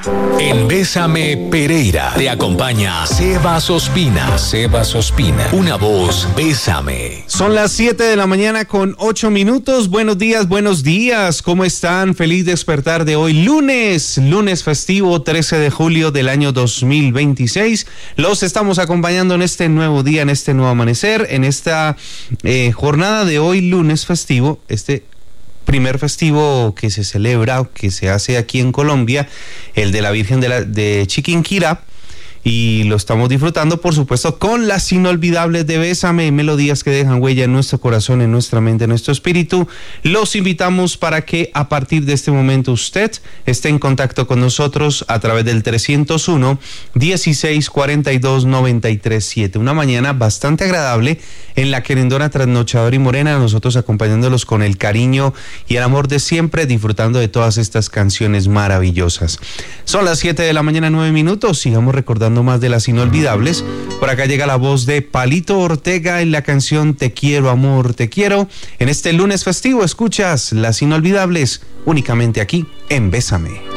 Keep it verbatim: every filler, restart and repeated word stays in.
En Bésame Pereira te acompaña Sebas Ospina. Sebas Ospina, una voz, Bésame. Son las siete de la mañana con ocho minutos. Buenos días, buenos días. ¿Cómo están? Feliz despertar de hoy, lunes, lunes festivo, trece de julio del año dos mil veintiséis. Los estamos acompañando en este nuevo día, en este nuevo amanecer, en esta eh, jornada de hoy, lunes festivo, este primer festivo que se celebra, que se hace aquí en Colombia, el de la Virgen de, la, de Chiquinquirá, y lo estamos disfrutando, por supuesto, con las inolvidables de Bésame, melodías que dejan huella en nuestro corazón, en nuestra mente, en nuestro espíritu. Los invitamos para que a partir de este momento usted esté en contacto con nosotros a través del trescientos uno, dieciséis cuarenta y dos, noventa y tres siete. Una mañana bastante agradable en la querendona, trasnochadora y morena, nosotros acompañándolos con el cariño y el amor de siempre, disfrutando de todas estas canciones maravillosas. Son las siete de la mañana, nueve minutos, sigamos recordando más de las inolvidables. Por acá llega la voz de Palito Ortega en la canción Te quiero, amor, te quiero. En este lunes festivo escuchas las inolvidables únicamente aquí en Bésame.